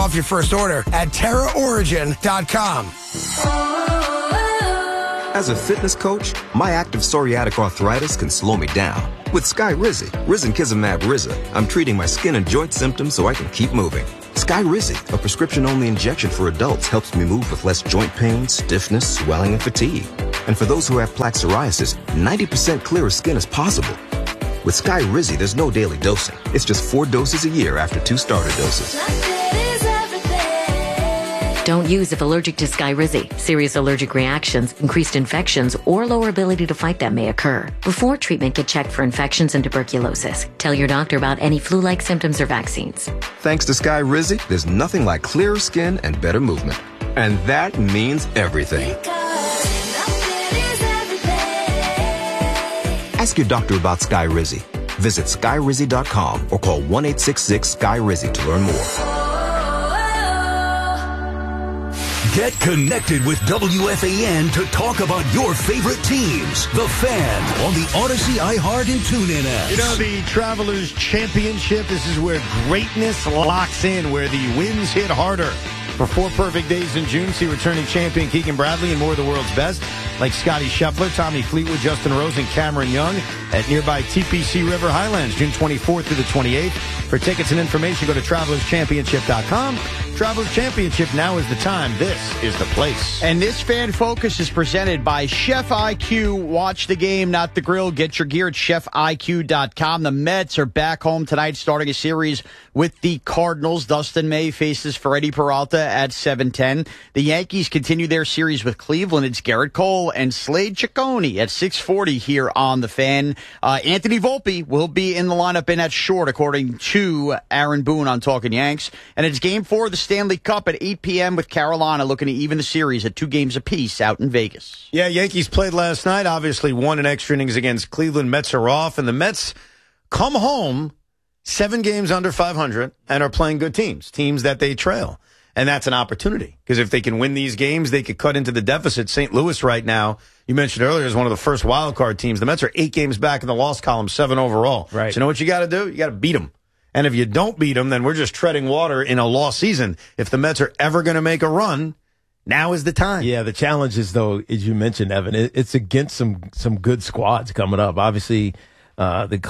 off your first order at TerraOrigin.com. As a fitness coach, my active psoriatic arthritis can slow me down. With Skyrizi, risankizumab Riza, I'm treating my skin and joint symptoms so I can keep moving. Skyrizi, a prescription-only injection for adults, helps me move with less joint pain, stiffness, swelling, and fatigue. And for those who have plaque psoriasis, 90% clearer skin is possible. With Skyrizi, there's no daily dosing. It's just 4 doses a year after 2 starter doses. Don't use if allergic to Skyrizi. Serious allergic reactions, increased infections, or lower ability to fight them may occur. Before treatment, get checked for infections and tuberculosis. Tell your doctor about any flu-like symptoms or vaccines. Thanks to Skyrizi, there's nothing like clearer skin and better movement. And that means everything. Ask your doctor about Skyrizi. Visit Skyrizi.com or call 1-866-SKY-RIZI to learn more. Get connected with WFAN to talk about your favorite teams. The Fan on the Odyssey, iHeart, and TuneIn apps. You know, the Travelers Championship, this is where greatness locks in, where the wins hit harder. For 4 perfect days in June, see returning champion Keegan Bradley and more of the world's best, like Scotty Scheffler, Tommy Fleetwood, Justin Rose, and Cameron Young at nearby TPC River Highlands, June 24th through the 28th. For tickets and information, go to TravelersChampionship.com. Travelers Championship, now is the time. This is the place. And this Fan Focus is presented by Chef IQ. Watch the game, not the grill. Get your gear at ChefIQ.com. The Mets are back home tonight, starting a series with the Cardinals. Dustin May faces Freddie Peralta at 7:10. The Yankees continue their series with Cleveland. It's Garrett Cole and Slade Ciccone at 6:40 here on the Fan. Anthony Volpe will be in the lineup in at short, according to Aaron Boone on Talking Yanks. And it's Game 4 of the Stanley Cup at 8 p.m. with Carolina looking to even the series at 2 games apiece out in Vegas. Yeah, Yankees played last night, obviously won in extra innings against Cleveland. Mets are off, and the Mets come home 7 games under 500 and are playing good teams that they trail. And that's an opportunity, because if they can win these games, they could cut into the deficit. St. Louis right now, you mentioned earlier, is one of the first wild card teams. The Mets are 8 games back in the loss column, 7 overall. Right. So you know what you got to do? You got to beat them. And if you don't beat them, then we're just treading water in a lost season. If the Mets are ever going to make a run, now is the time. Yeah, the challenge is, though, as you mentioned, Evan, it's against some good squads coming up. Obviously, the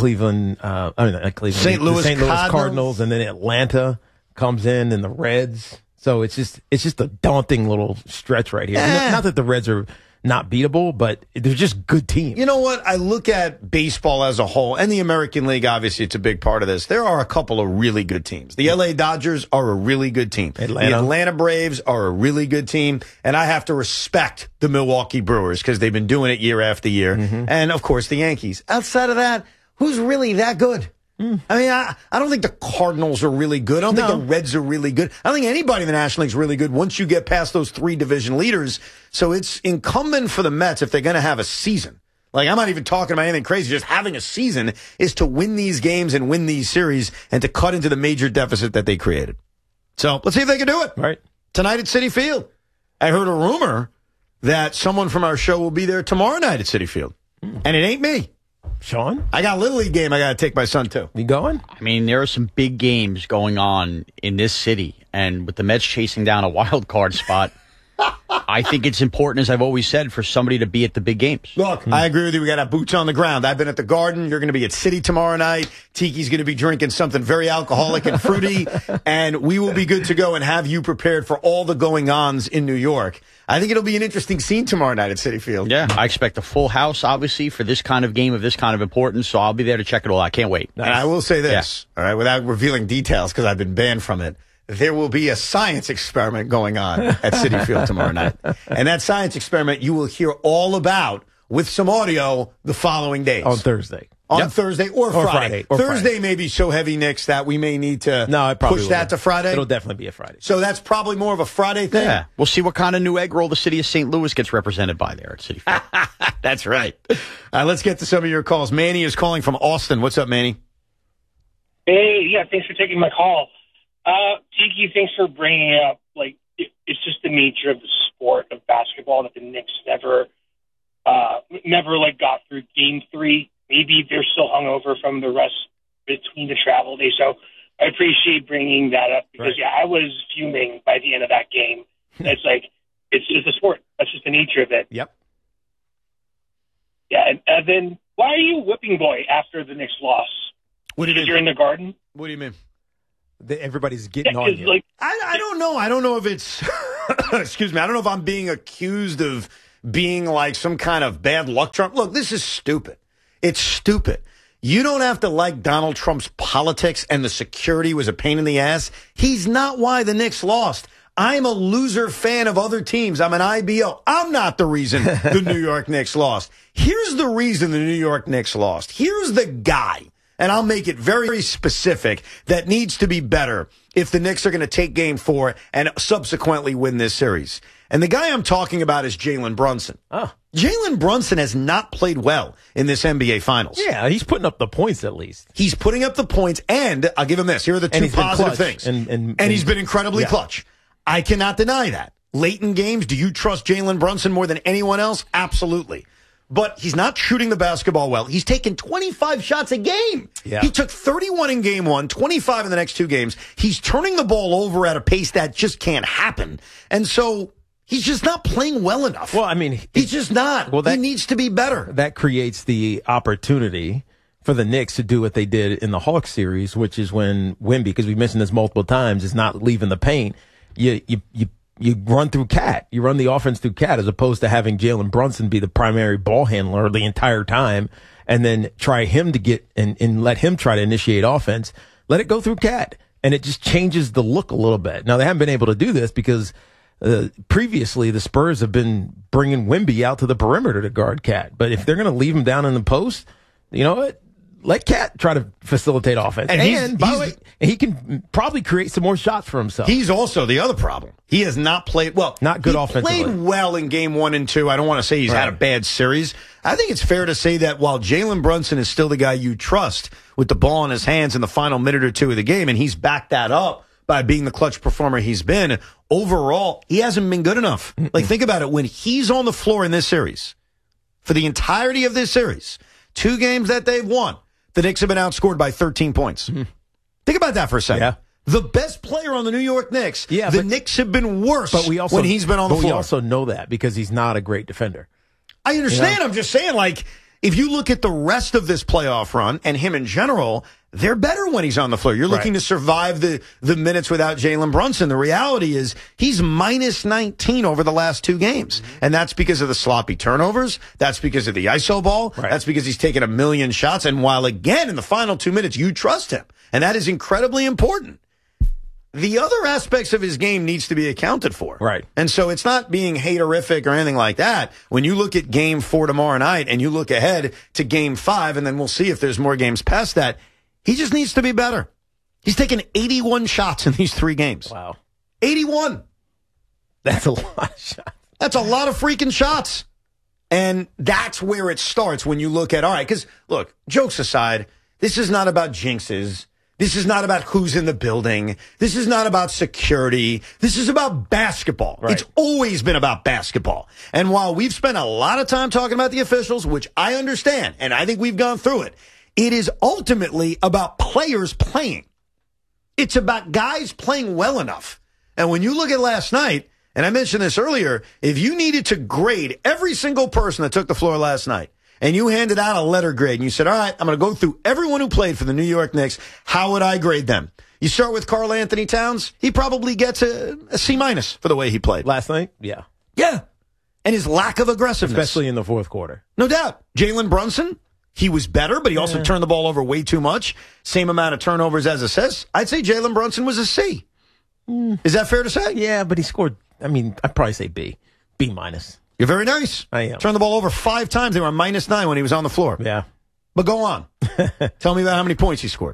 St. Louis Cardinals, and then Atlanta comes in, and the Reds. So it's just a daunting little stretch right here. Not that the Reds are not beatable, but they're just good teams. You know what? I look at baseball as a whole, and the American League, obviously, it's a big part of this. There are a couple of really good teams. The LA Dodgers are a really good team. The Atlanta Braves are a really good team, and I have to respect the Milwaukee Brewers because they've been doing it year after year. Mm-hmm. And, of course, the Yankees. Outside of that, who's really that good? I mean, I don't think the Cardinals are really good. I don't think the Reds are really good. I don't think anybody in the National League is really good once you get past those 3 division leaders. So it's incumbent for the Mets, if they're going to have a season. Like, I'm not even talking about anything crazy. Just having a season is to win these games and win these series and to cut into the major deficit that they created. So let's see if they can do it. Right. Tonight at Citi Field. I heard a rumor that someone from our show will be there tomorrow night at Citi Field. And it ain't me. Sean? I got a Little League game I got to take my son to. You going? I mean, there are some big games going on in this city, and with the Mets chasing down a wild card spot, I think it's important, as I've always said, for somebody to be at the big games. Look, I agree with you. We got to have boots on the ground. I've been at the Garden. You're going to be at City tomorrow night. Tiki's going to be drinking something very alcoholic and fruity, and we will be good to go and have you prepared for all the going-ons in New York. I think it'll be an interesting scene tomorrow night at Citi Field. Yeah, I expect a full house, obviously, for this kind of game of this kind of importance, so I'll be there to check it all out. I can't wait. Nice. And I will say this, all right, without revealing details, because I've been banned from it. There will be a science experiment going on at Citi Field tomorrow night. And that science experiment you will hear all about with some audio the following days. On Thursday. On Thursday or Friday. Thursday may be so heavy, Knicks, that we may need to push that to Friday. It'll definitely be a Friday. So that's probably more of a Friday thing. Yeah. We'll see what kind of new egg roll the city of St. Louis gets represented by there at Citi Field. That's right. Let's get to some of your calls. Manny is calling from Austin. What's up, Manny? Hey, yeah, thanks for taking my call. Tiki, thanks for bringing it up. Like, it's just the nature of the sport of basketball that the Knicks never got through Game 3. Maybe they're still hungover from the rest between the travel days. So I appreciate bringing that up because, I was fuming by the end of that game. It's like, it's a sport. That's just the nature of it. Yep. Yeah, and Evan, why are you whipping boy after the Knicks loss? What do you mean? You're in the Garden? What do you mean? Everybody's getting on you. Like, I don't know. I don't know if it's, excuse me, I don't know if I'm being accused of being like some kind of bad luck Trump. Look, this is stupid. It's stupid. You don't have to like Donald Trump's politics and the security was a pain in the ass. He's not why the Knicks lost. I'm a loser fan of other teams. I'm an IBO. I'm not the reason the New York Knicks lost. Here's the reason the New York Knicks lost. Here's the guy, and I'll make it very specific, that needs to be better if the Knicks are going to take Game 4 and subsequently win this series. And the guy I'm talking about is Jalen Brunson. Oh. Jalen Brunson has not played well in this NBA Finals. Yeah, he's putting up the points at least. He's putting up the points, and I'll give him this. Here are the two positive things. And he's been incredibly clutch. I cannot deny that. Late in games, do you trust Jalen Brunson more than anyone else? Absolutely. But he's not shooting the basketball well. He's taken 25 shots a game. Yeah. He took 31 in Game 1, 25 in the next 2 games. He's turning the ball over at a pace that just can't happen. And so he's just not playing well enough. Well, I mean, he's just not. Well, he needs to be better. That creates the opportunity for the Knicks to do what they did in the Hawks series, which is when Wemby, because we mentioned this multiple times, is not leaving the paint. You run through Cat. You run the offense through Cat as opposed to having Jalen Brunson be the primary ball handler the entire time and then try him to get and let him try to initiate offense. Let it go through Cat. And it just changes the look a little bit. Now, they haven't been able to do this because previously the Spurs have been bringing Wemby out to the perimeter to guard Cat. But if they're going to leave him down in the post, you know what? Let Cat try to facilitate offense. And by the way, he can probably create some more shots for himself. He's also the other problem. He has not played well. Not good offensively. He played well in Game 1 and 2. I don't want to say he's had a bad series. I think it's fair to say that while Jalen Brunson is still the guy you trust with the ball in his hands in the final minute or two of the game, and he's backed that up by being the clutch performer he's been, overall, he hasn't been good enough. Like, think about it. When he's on the floor in this series, for the entirety of this series, 2 games that they've won, the Knicks have been outscored by 13 points. Think about that for a second. Yeah. The best player on the New York Knicks, the Knicks have been worse when he's been on the floor. We also know that because he's not a great defender. I understand. You know? I'm just saying, like, if you look at the rest of this playoff run and him in general, they're better when he's on the floor. You're looking to survive the minutes without Jalen Brunson. The reality is he's minus 19 over the last 2 games. And that's because of the sloppy turnovers. That's because of the ISO ball. Right. That's because he's taken 1 million shots. And while, again, in the final 2 minutes, you trust him. And that is incredibly important. The other aspects of his game needs to be accounted for. Right. And so it's not being haterific or anything like that. When you look at Game 4 tomorrow night and you look ahead to Game 5, and then we'll see if there's more games past that, he just needs to be better. He's taken 81 shots in these 3 games. Wow. 81. That's a lot of shots. That's a lot of freaking shots. And that's where it starts when you look at, all right, because, look, jokes aside, this is not about jinxes. This is not about who's in the building. This is not about security. This is about basketball. Right. It's always been about basketball. And while we've spent a lot of time talking about the officials, which I understand, and I think we've gone through it, it is ultimately about players playing. It's about guys playing well enough. And when you look at last night, and I mentioned this earlier, if you needed to grade every single person that took the floor last night, and you handed out a letter grade, and you said, all right, I'm going to go through everyone who played for the New York Knicks. How would I grade them? You start with Karl Anthony Towns. He probably gets a C- for the way he played. Last night? Yeah. Yeah. And his lack of aggressiveness. Especially in the fourth quarter. No doubt. Jalen Brunson, he was better, but he also turned the ball over way too much. Same amount of turnovers as assists. I'd say Jalen Brunson was a C. Is that fair to say? Yeah, but he scored, I'd probably say B. B-. You're very nice. I am. Turned the ball over 5 times. They were -9 when he was on the floor. Yeah. But go on. Tell me about how many points he scored.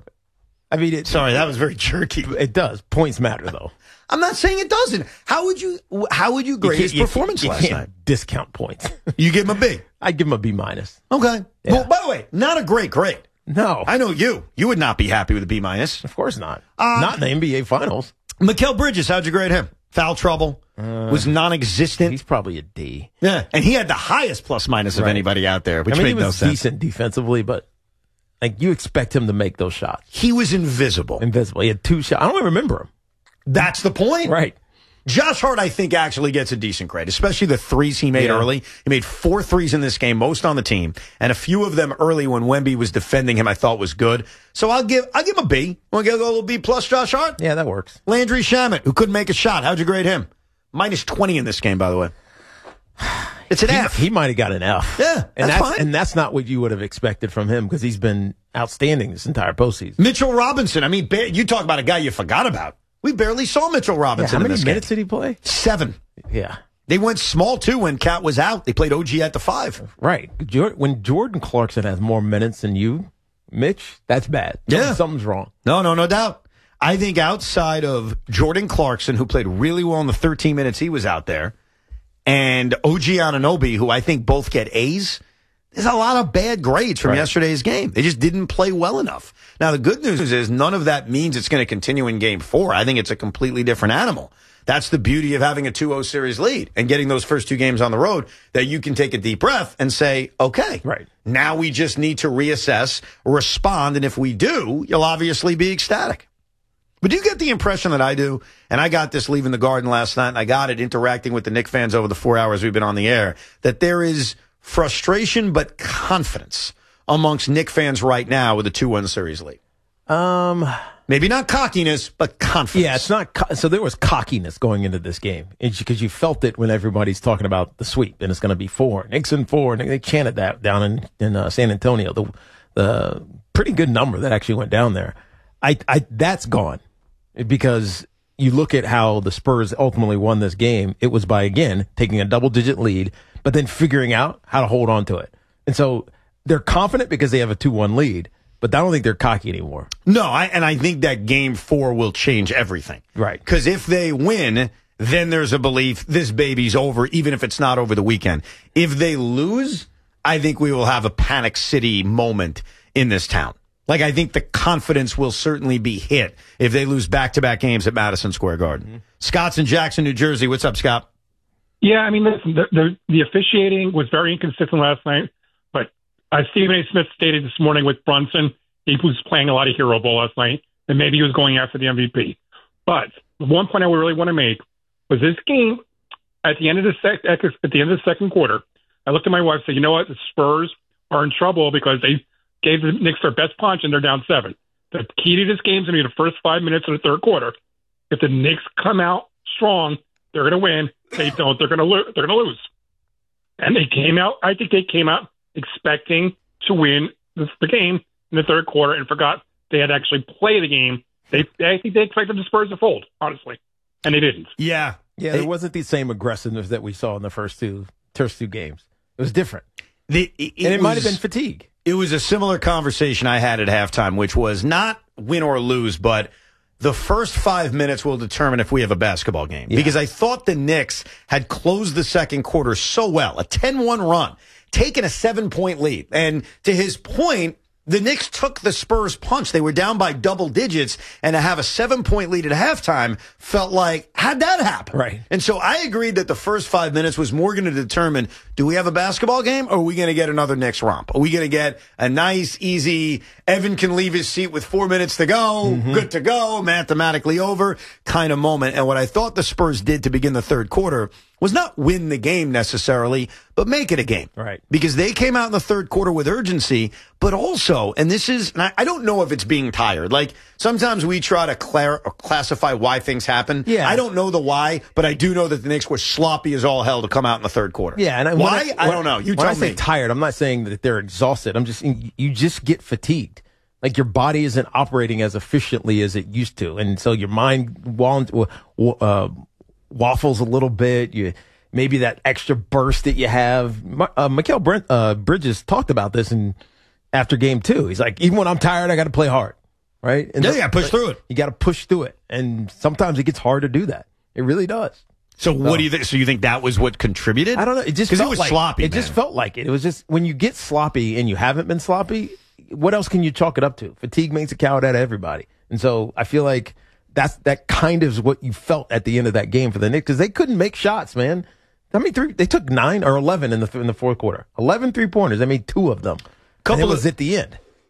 Sorry, that was very jerky. It does. Points matter, though. I'm not saying it doesn't. How would you grade his performance last night? Discount points. You give him a B. I'd give him a B-. Okay. Yeah. Well, by the way, not a great grade. No. I know you. You would not be happy with a B-. Of course not. Not in the NBA Finals. Mikal Bridges, how'd you grade him? Foul trouble. Was non-existent. He's probably a D. Yeah, and he had the highest plus-minus of anybody out there, which made no sense. He was decent defensively, but Like, you expect him to make those shots. He was invisible. He had 2 shots. I don't even remember him. That's the point. Right. Josh Hart, I think, actually gets a decent grade, especially the threes he made early. He made 4 threes in this game, most on the team, and a few of them early when Wemby was defending him I thought was good. So I'll give him a B. Want to go a little B plus Josh Hart? Yeah, that works. Landry Shamet, who couldn't make a shot. How'd you grade him? Minus 20 in this game, by the way. It's an F. He might have got an F. Yeah, that's fine. And that's not what you would have expected from him because he's been outstanding this entire postseason. Mitchell Robinson, I mean, you talk about a guy you forgot about. We barely saw Mitchell Robinson in this game. How many minutes did he play? 7. Yeah. They went small, too, when Cat was out. They played OG at the 5. Right. When Jordan Clarkson has more minutes than you, Mitch, that's bad. Yeah. Something's wrong. No doubt. I think outside of Jordan Clarkson, who played really well in the 13 minutes he was out there, and OG Anunoby, who I think both get A's, there's a lot of bad grades from yesterday's game. They just didn't play well enough. Now, the good news is none of that means it's going to continue in Game 4. I think it's a completely different animal. That's the beauty of having a 2-0 series lead and getting those first 2 games on the road, that you can take a deep breath and say, okay, now we just need to reassess, respond, and if we do, you'll obviously be ecstatic. But do you get the impression that I do, and I got this leaving the Garden last night, and I got it interacting with the Knicks fans over the 4 hours we've been on the air, that there is frustration but confidence amongst Knicks fans right now with the 2-1 series lead? Maybe not cockiness, but confidence. Yeah, it's not. So there was cockiness going into this game because you felt it when everybody's talking about the sweep and it's going to be 4. Knicks in 4. And they chanted that down in San Antonio. The pretty good number that actually went down there. That's gone because you look at how the Spurs ultimately won this game. It was by, again, taking a double-digit lead, but then figuring out how to hold on to it. And so they're confident because they have a 2-1 lead, but I don't think they're cocky anymore. No, I think that Game 4 will change everything. Right. Because if they win, then there's a belief this baby's over, even if it's not over the weekend. If they lose, I think we will have a Panic City moment in this town. Like, I think the confidence will certainly be hit if they lose back-to-back games at Madison Square Garden. Mm-hmm. Scott's in Jackson, New Jersey. What's up, Scott? Yeah, I mean, listen, the officiating was very inconsistent last night, but Stephen A. Smith stated this morning with Brunson, he was playing a lot of hero ball last night, and maybe he was going after the MVP. But the one point I really want to make was this game, at the end of the second quarter, I looked at my wife and said, you know what, the Spurs are in trouble because they gave the Knicks their best punch and they're down 7. The key to this game is going to be the first 5 minutes of the third quarter. If the Knicks come out strong, they're going to win. They don't, they're going to lose. And they came out, I think they came out expecting to win the game in the third quarter and forgot they had to actually play the game. I think they expected the Spurs to fold, honestly, and they didn't. Yeah. There wasn't the same aggressiveness that we saw in the first two games. It was different. It might have been fatigue. It was a similar conversation I had at halftime, which was not win or lose, but the first 5 minutes will determine if we have a basketball game. Yeah. Because I thought the Knicks had closed the second quarter so well, a 10-1 run, taken a 7-point lead. And to his point, the Knicks took the Spurs punch. They were down by double digits, and to have a 7-point lead at halftime felt like, how'd that happen? Right. And so I agreed that the first 5 minutes was more going to determine, do we have a basketball game, or are we going to get another Knicks romp? Are we going to get a nice, easy, Evan can leave his seat with 4 minutes to go, good to go, mathematically over kind of moment? And what I thought the Spurs did to begin the third quarter was not win the game necessarily, but make it a game. Right. Because they came out in the third quarter with urgency, but also, and this is, and I don't know if it's being tired. Like, sometimes we try to classify why things happen. Yeah. I don't know the why, but I do know that the Knicks were sloppy as all hell to come out in the third quarter. Yeah. And why? I don't know. You tell me. When I say tired, I'm not saying that they're exhausted. You just get fatigued. Like, your body isn't operating as efficiently as it used to. And so your mind waffles a little bit. Maybe that extra burst that you have. Mikal Bridges talked about this after game 2. He's like, even when I'm tired, I got to play hard, right? And you got to push through it. You got to push through it, and sometimes it gets hard to do that. It really does. So what do you think? So you think that was what contributed? I don't know. It just because it was like, sloppy. It just felt like it. It was just when you get sloppy and you haven't been sloppy. What else can you chalk it up to? Fatigue makes a coward out of everybody, and so I feel like that kind of is what you felt at the end of that game for the Knicks because they couldn't make shots, man. I mean, they took 9 or 11 in the fourth quarter. 11 3-pointers. I mean, 2 of them. It was at the end.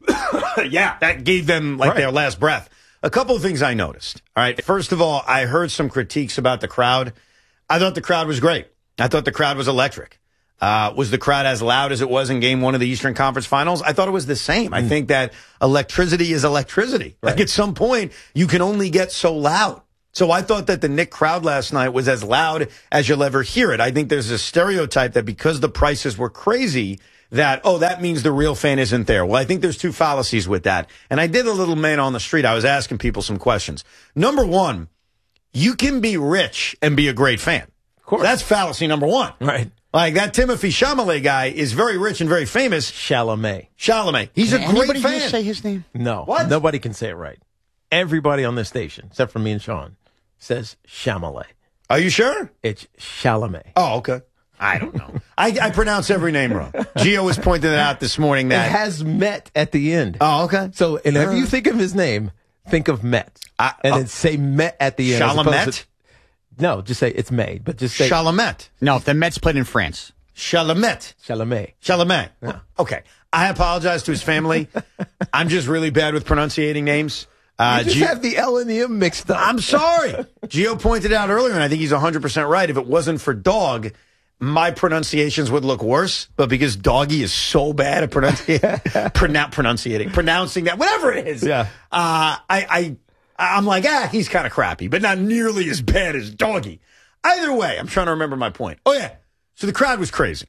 Yeah, that gave them their last breath. A couple of things I noticed. All right. First of all, I heard some critiques about the crowd. I thought the crowd was great. I thought the crowd was electric. Was the crowd as loud as it was in game 1 of the Eastern Conference Finals? I thought it was the same. I think that electricity is electricity. Right. Like at some point, you can only get so loud. So I thought that the Knick crowd last night was as loud as you'll ever hear it. I think there's a stereotype that because the prices were crazy, that means the real fan isn't there. Well, I think there's two fallacies with that. And I did a little man on the street. I was asking people some questions. Number one, you can be rich and be a great fan. Of course. That's fallacy number one. Right. Like that Timothée Chalamet guy is very rich and very famous. Chalamet. He's a great Anybody fan. here say his name? No. What? Nobody can say it right. Everybody on this station, except for me and Sean, says Chalamet. Are you sure? It's Chalamet. Oh, okay. I don't know. I pronounce every name wrong. Gio was pointing it out this morning that it has Met at the end. Oh, okay. So whenever you think of his name, think of Met. And then say Met at the end. Chalamet? No, just say it's May, but just say Chalamet. No, if the Mets played in France. Chalamet. Yeah. Okay. I apologize to his family. I'm just really bad with pronunciating names. You just have the L and the M mixed up. I'm sorry. Gio pointed out earlier, and I think he's 100% right. If it wasn't for dog, my pronunciations would look worse. But because doggy is so bad at pronouncing that, whatever it is, yeah. I'm like, he's kind of crappy, but not nearly as bad as doggy. Either way, I'm trying to remember my point. Oh, yeah. So the crowd was crazy.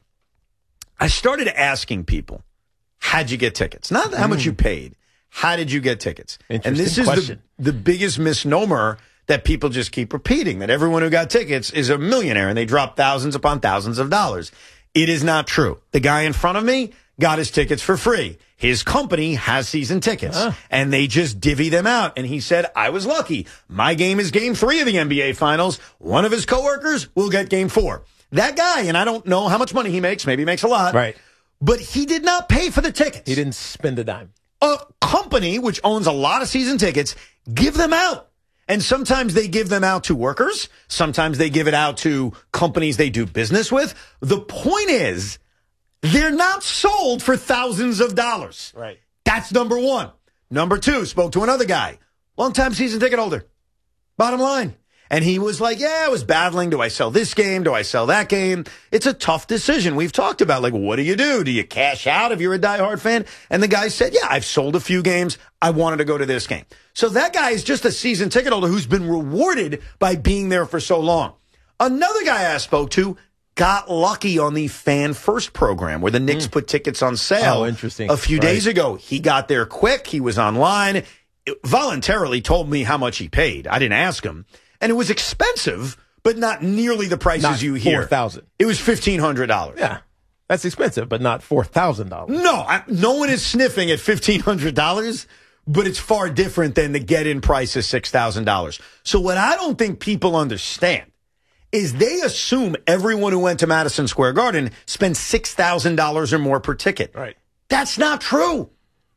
I started asking people, how'd you get tickets? Not how much you paid. How did you get tickets? And this is the biggest misnomer that people just keep repeating, that everyone who got tickets is a millionaire and they drop thousands upon thousands of dollars. It is not true. The guy in front of me got his tickets for free. His company has season tickets, and they just divvy them out. And he said, I was lucky. My game is game 3 of the NBA Finals. One of his coworkers will get game 4. That guy, and I don't know how much money he makes. Maybe he makes a lot. Right. But he did not pay for the tickets. He didn't spend a dime. A company which owns a lot of season tickets give them out. And sometimes they give them out to workers. Sometimes they give it out to companies they do business with. The point is, they're not sold for thousands of dollars. Right. That's number one. Number two, spoke to another guy, longtime season ticket holder. Bottom line. And he was like, I was battling. Do I sell this game? Do I sell that game? It's a tough decision. We've talked about, what do you do? Do you cash out if you're a diehard fan? And the guy said, I've sold a few games. I wanted to go to this game. So that guy is just a season ticket holder who's been rewarded by being there for so long. Another guy I spoke to got lucky on the Fan First program where the Knicks put tickets on sale. Oh, interesting. A few days ago. He got there quick. He was online. Voluntarily told me how much he paid. I didn't ask him. And it was expensive, but not nearly the prices you hear. $4,000. It was $1,500. Yeah. That's expensive, but not $4,000. No, no one is sniffing at $1,500, but it's far different than the get-in price is $6,000. So what I don't think people understand is they assume everyone who went to Madison Square Garden spent $6,000 or more per ticket. Right. That's not true.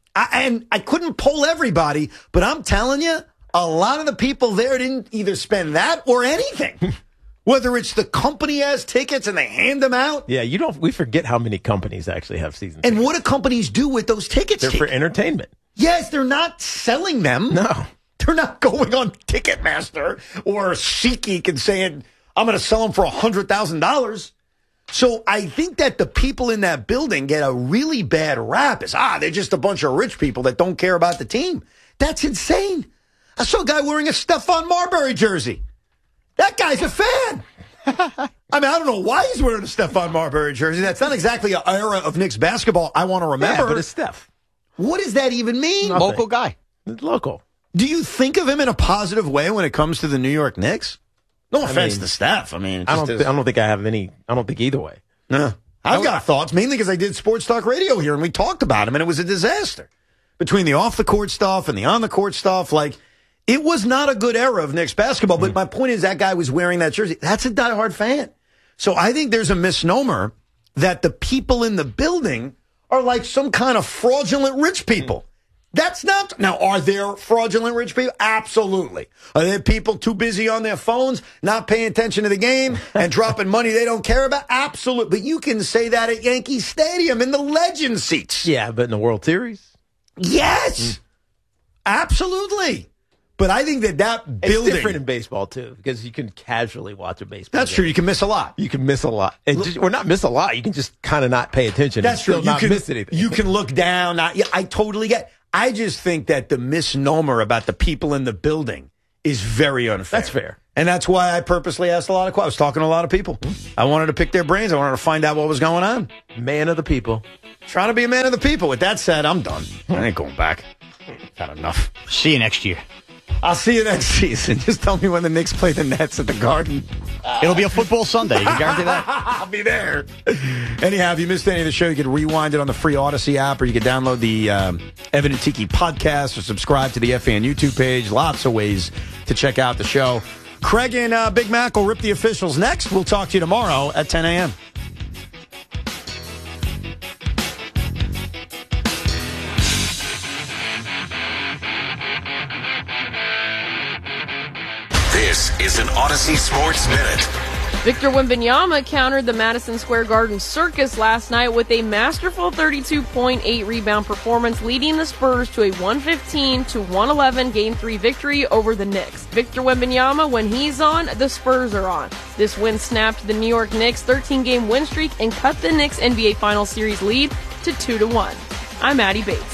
I couldn't poll everybody, but I'm telling you, a lot of the people there didn't either spend that or anything. Whether it's the company has tickets and they hand them out. Yeah, we forget how many companies actually have season tickets. And what do companies do with those tickets? They're for entertainment. Yes, they're not selling them. No. They're not going on Ticketmaster or SeatGeek and saying, I'm going to sell them for $100,000. So I think that the people in that building get a really bad rap as, they're just a bunch of rich people that don't care about the team. That's insane. I saw a guy wearing a Stephon Marbury jersey. That guy's a fan. I don't know why he's wearing a Stephon Marbury jersey. That's not exactly an era of Knicks basketball I want to remember. Yeah, but it's Steph. What does that even mean? Nothing. Local guy. It's local. Do you think of him in a positive way when it comes to the New York Knicks? No offense to Steph. I don't think I have any. I don't think either way. No. I've got thoughts, mainly because I did sports talk radio here and we talked about him and it was a disaster. Between the off-the-court stuff and the on-the-court stuff, it was not a good era of Knicks basketball, but my point is that guy was wearing that jersey. That's a diehard fan. So I think there's a misnomer that the people in the building are like some kind of fraudulent rich people. That's not. Now, are there fraudulent rich people? Absolutely. Are there people too busy on their phones, not paying attention to the game and dropping money they don't care about? Absolutely. But you can say that at Yankee Stadium in the legend seats. Yeah, but in the World Series? Yes, absolutely. But I think that building... It's different in baseball, too, because you can casually watch a baseball That's game. true. You can miss a lot. You can miss a lot. Or not miss a lot. You can just kind of not pay attention. That's true. You can miss anything. You can look down. I totally get. I just think that the misnomer about the people in the building is very unfair. That's fair. And that's why I purposely asked a lot of questions. I was talking to a lot of people. I wanted to pick their brains. I wanted to find out what was going on. Man of the people. Trying to be a man of the people. With that said, I'm done. I ain't going back. Got enough. See you next year. I'll see you next season. Just tell me when the Knicks play the Nets at the Garden. It'll be a football Sunday. You can guarantee that? I'll be there. Anyhow, if you missed any of the show, you can rewind it on the free Odyssey app, or you can download the Evan and Tiki podcast, or subscribe to the FAN YouTube page. Lots of ways to check out the show. Craig and Big Mac will rip the officials next. We'll talk to you tomorrow at 10 a.m. This is an Odyssey Sports Minute. Victor Wembanyama countered the Madison Square Garden circus last night with a masterful 32.8 rebound performance, leading the Spurs to a 115-111 Game 3 victory over the Knicks. Victor Wembanyama, when he's on, the Spurs are on. This win snapped the New York Knicks' 13-game win streak and cut the Knicks' NBA Finals series lead to 2-1. I'm Addie Bates.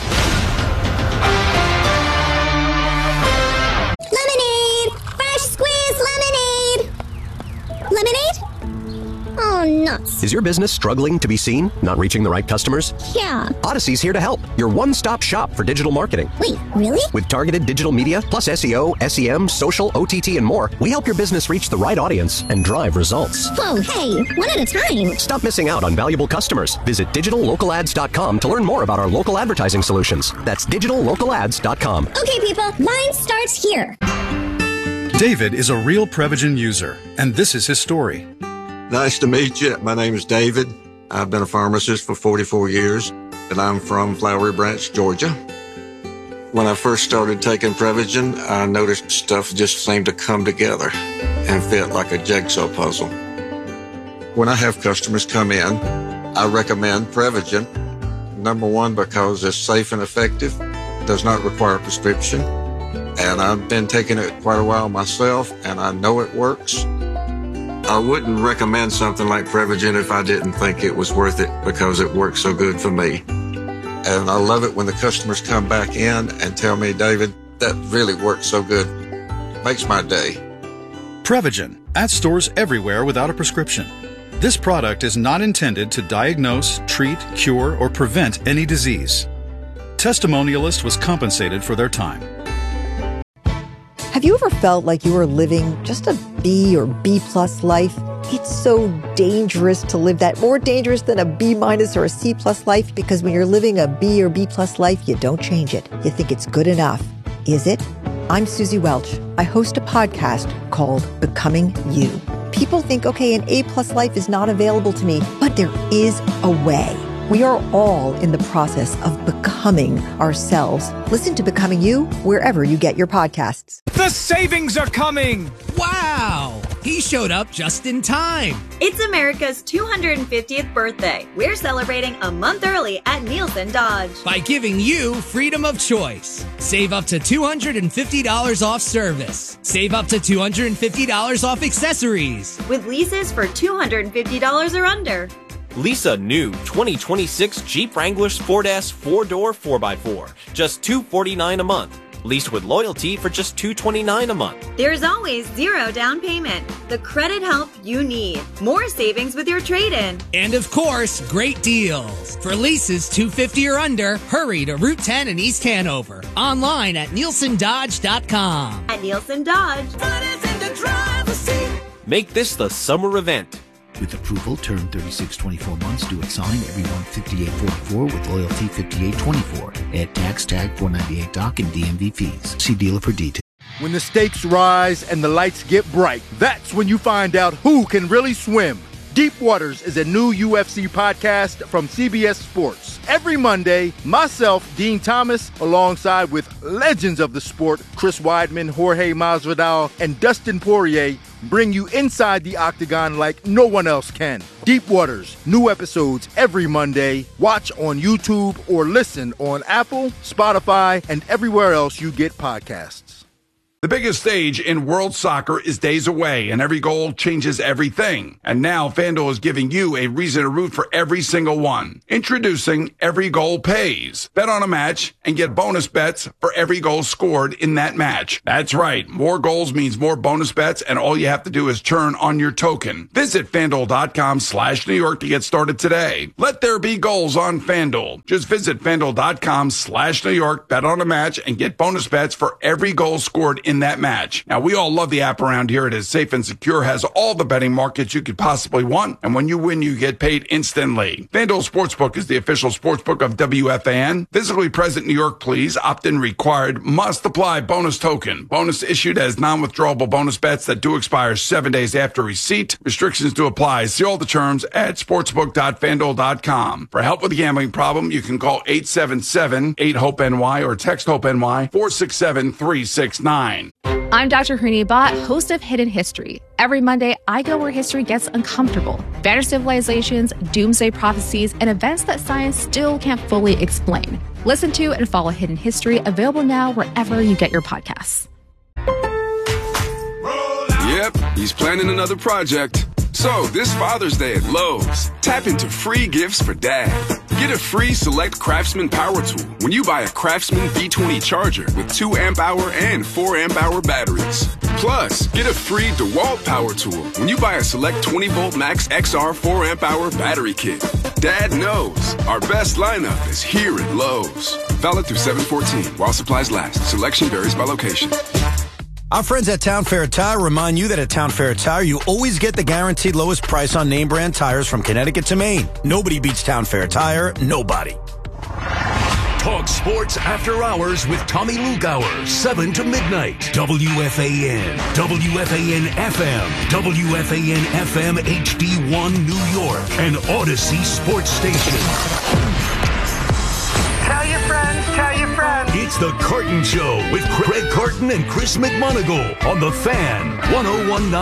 Lemonade? Oh, nuts. Is your business struggling to be seen? Not reaching the right customers? Yeah. Odyssey's here to help. Your one-stop shop for digital marketing. Wait, really? With targeted digital media, plus SEO, SEM, social, OTT, and more, we help your business reach the right audience and drive results. Whoa, hey, one at a time. Stop missing out on valuable customers. Visit digitallocalads.com to learn more about our local advertising solutions. That's digitallocalads.com. Okay, people, mine starts here. David is a real Prevagen user, and this is his story. Nice to meet you. My name is David. I've been a pharmacist for 44 years, and I'm from Flowery Branch, Georgia. When I first started taking Prevagen, I noticed stuff just seemed to come together and fit like a jigsaw puzzle. When I have customers come in, I recommend Prevagen. Number one, because it's safe and effective, does not require a prescription. And I've been taking it quite a while myself, and I know it works. I wouldn't recommend something like Prevagen if I didn't think it was worth it, because it works so good for me. And I love it when the customers come back in and tell me, David, that really works so good. Makes my day. Prevagen, at stores everywhere without a prescription. This product is not intended to diagnose, treat, cure, or prevent any disease. Testimonialist was compensated for their time. Have you ever felt like you were living just a B or B+ life? It's so dangerous to live that, more dangerous than a B- or a C+ life, because when you're living a B or B+ life, you don't change it. You think it's good enough. Is it? I'm Susie Welch. I host a podcast called Becoming You. People think, okay, an A+ life is not available to me, but there is a way. We are all in the process of becoming ourselves. Listen to Becoming You wherever you get your podcasts. The savings are coming! Wow! He showed up just in time. It's America's 250th birthday. We're celebrating a month early at Nielsen Dodge. By giving you freedom of choice. Save up to $250 off service. Save up to $250 off accessories. With leases for $250 or under. Lease a new 2026 Jeep Wrangler Sport S 4-door 4x4. Just $249 a month. Leased with loyalty for just $229 a month. There's always zero down payment. The credit help you need. More savings with your trade-in. And of course, great deals. For leases $250 or under, hurry to Route 10 in East Hanover. Online at NielsenDodge.com. At Nielsen Dodge. Make this the summer event. With approval, term 36-24 months, due at sign, every month $58.44 with loyalty $58.24. Add tax tag $498 doc and DMV fees. See dealer for details. When the stakes rise and the lights get bright, that's when you find out who can really swim. Deep Waters is a new UFC podcast from CBS Sports. Every Monday, myself, Dean Thomas, alongside with legends of the sport, Chris Weidman, Jorge Masvidal, and Dustin Poirier, bring you inside the octagon like no one else can. Deep Waters, new episodes every Monday. Watch on YouTube or listen on Apple, Spotify, and everywhere else you get podcasts. The biggest stage in world soccer is days away, and every goal changes everything. And now FanDuel is giving you a reason to root for every single one. Introducing Every Goal Pays. Bet on a match and get bonus bets for every goal scored in that match. That's right. More goals means more bonus bets, and all you have to do is turn on your token. Visit FanDuel.com/New York to get started today. Let there be goals on FanDuel. Just visit FanDuel.com/New York, bet on a match, and get bonus bets for every goal scored in that match. Now, we all love the app around here. It is safe and secure, has all the betting markets you could possibly want, and when you win, you get paid instantly. FanDuel Sportsbook is the official sportsbook of WFAN. Physically present in New York, please. Opt-in required. Must apply. Bonus token. Bonus issued as non-withdrawable bonus bets that do expire 7 days after receipt. Restrictions do apply. See all the terms at sportsbook.fanduel.com. For help with a gambling problem, you can call 877-8-HOPE-NY or text HOPE-NY 467-369. I'm Dr. Hooni Bhatt, host of Hidden History. Every Monday, I go where history gets uncomfortable. Vanished civilizations, doomsday prophecies, and events that science still can't fully explain. Listen to and follow Hidden History, available now wherever you get your podcasts. Yep, he's planning another project. So, this Father's Day at Lowe's, tap into free gifts for Dad. Get a free Select Craftsman power tool when you buy a Craftsman B20 charger with 2 amp-hour and 4 amp-hour batteries. Plus, get a free DeWalt power tool when you buy a Select 20-volt Max XR 4 amp-hour battery kit. Dad knows our best lineup is here at Lowe's. Valid through 7/14 while supplies last. Selection varies by location. Our friends at Town Fair Tire remind you that at Town Fair Tire, you always get the guaranteed lowest price on name brand tires from Connecticut to Maine. Nobody beats Town Fair Tire. Nobody. Talk sports after hours with Tommy Lugauer, 7 to midnight. WFAN, WFAN FM, WFAN FM HD1 New York, and Odyssey Sports Station. Tell your friends, tell your friends. It's the Carton Show with Craig Carton and Chris McMonagle on the Fan 101.9.